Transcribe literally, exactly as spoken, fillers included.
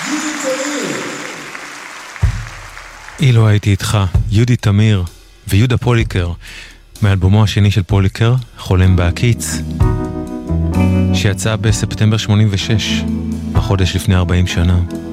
אילו הייתי איתך, יהודי תמיר ויהודה פוליקר, מאלבומו השני של פוליקר, חולם בהקיץ, שיצא בספטמבר שמונים ושש, החודש לפני ארבעים שנה.